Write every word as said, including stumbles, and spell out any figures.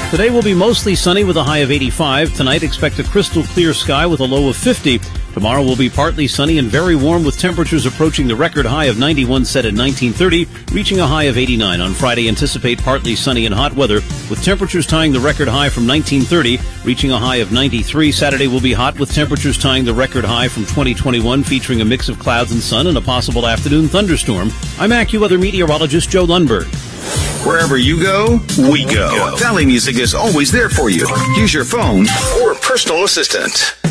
Today will be mostly sunny with a high of eighty-five. Tonight, expect a crystal clear sky with a low of fifty. Tomorrow will be partly sunny and very warm with temperatures approaching the record high of ninety-one set at nineteen thirty, reaching a high of eighty-nine. On Friday, anticipate partly sunny and hot weather with temperatures tying the record high from nineteen thirty, reaching a high of ninety-three. Saturday will be hot with temperatures tying the record high from twenty twenty-one, featuring a mix of clouds and sun and a possible afternoon thunderstorm. I'm AccuWeather meteorologist Joe Lundberg. Wherever you go, we go. Valley Music is always there for you. Use your phone or personal assistant.